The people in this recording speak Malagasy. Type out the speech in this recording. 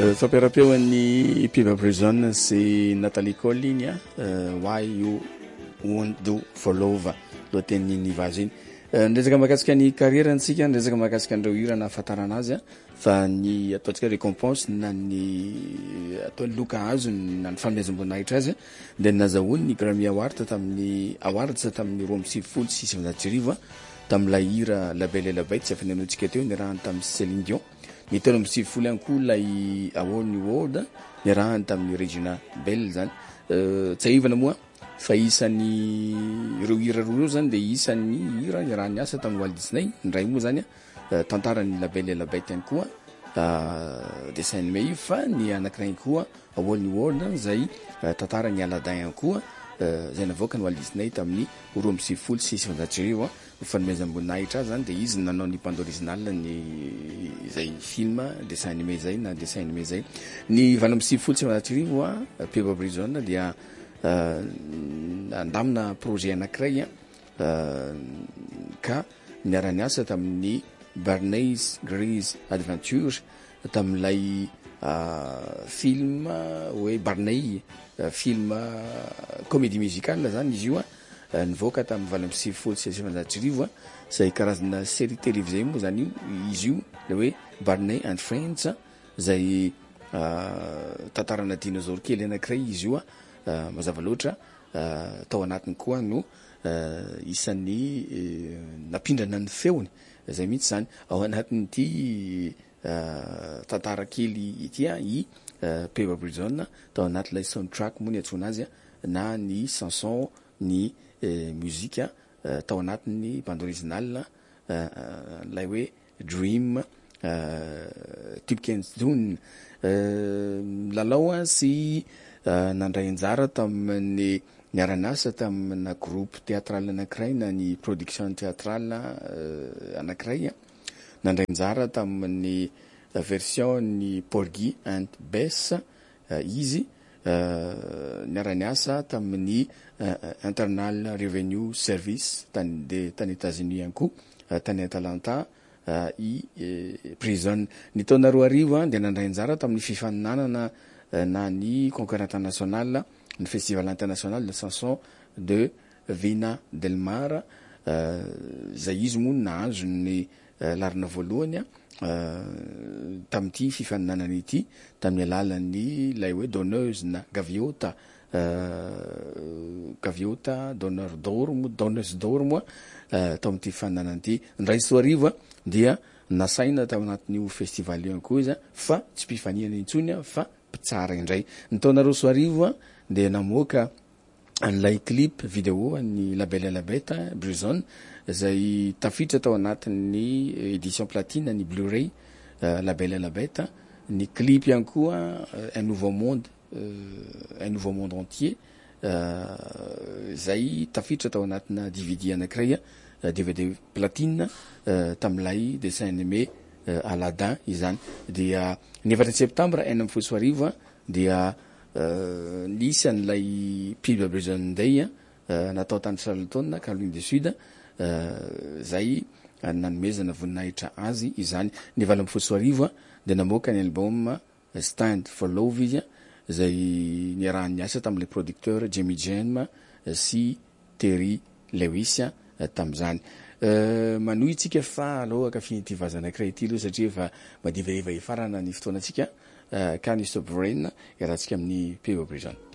fampiarapeo an'ny Piva Prison c'est Nathalie Colligna why you want to follow lohaten'ny nivaziny ndresaka mahakasika ny carrière antsika ndresaka mahakasika andreo hira na afatarana azy fa ny ataontsika récompense na ny atao loka azo na ny fanomezam-boninahitra azy dia nazahoany ny Grammy Award tamin'ny awards tamin'ny 2016 tamin'ilay hira La Belle et la Bête tsy afananoantsika teo nirahany tamin'ny Céline Dion ny telo amby sivifolo ihany koa lay award nirahany tamin'ny Regina Bell zany tsy aivana moa fa isan'ny ireo hira roa zany dia isan'ny hira nirahany asa tamin'ny Walt Disney ndray moa zany tantarany La Belle et la Bête ihany koa dessin animé fa ny anankiray koa award zay tantarany Aladdin ihany koa zay navoaka ny Walt Disney tamin'ny 2016 fanomezam-boninahitra zany dia izy nanao ny bande originale ny zay film dessin animé zay na dessin animé zay ny 2016 Piva Prison dia andamina projet anankiray ka niarany asa tamin'ny Barney's Grease Adventures tamin'ilay film hoe Barney film comédie musicale zany izy io nivoaka tamin'ny 2016 zay karazana série télévisée moa zany izy io le hoe Barney and Friends zay tantarana dinosaure kely anankiray izy io mazava loatra tao anatiny koa no isan'ny napindrana ny feony zay mihitsy zany ao anatin'ity tantara kely ity i Piva Prison tao anatin'ilay soundtrack moa ny antsona azy na ny chanson ny muzika tao anatin'ny bande originale lay hoe Dream Tipkensdoon lalao sy nandray anjara tamin'ny niaranasa tamina groupe théâtral anankiray na ny production théâtrale anankiray nandray anjara tamin'ny version ny Porgy and Bess izy niarany asa tamin'ny Internal Revenue Service tany États-Unis ihany koa tany Atlanta i prison ny taona roa arivo dia nandray anjara tamin'ny fifaninanana na ny concours international ny festival international de chanson de Vina del Mar zay izy moa nahazo ny larina voalohany tamin'ity fifaninanana ity tamin'ny alalan'ny lay hoe donneuse na gaviota donneuse d'or moa tao amin'ity fifaninanana ity ndray sy arivo dia nasaina tao anatin'io festival io ihany koa izy fa tsy mpifaniana intsony fa mpitsara indray ny taona roa sy arivo dia namoaka an'ilay clip vidéo ny La Belle et la Bête Prison zay tafiditra tao anatin'ny édition platine ny Blu-ray La Belle et la Bête ny clip ihany koa un nouveau monde entier zay tafiditra tao anatina DVD anankiray DVD platine tamin'ilay dessin animé Aladdin izany dia ny 7 septembre 2014 dia nisy an'ilay Piva Prison Day natao tany Charlottetown Caroline du Sud zay nanomezana voninahitra azy izany ny 2014 dia namoaka ny album Stand for Love izy zay niarahany asa tamin'ilay producteur Jimmy Jam sy Terry Lewis tamin'izany manohy tsika fa aloha ka finity vazana anankiray ity aloha satria efa madivaiva farana ny fotoanantsika ka ny stop brain iarahantsika amin'ny Piva Prison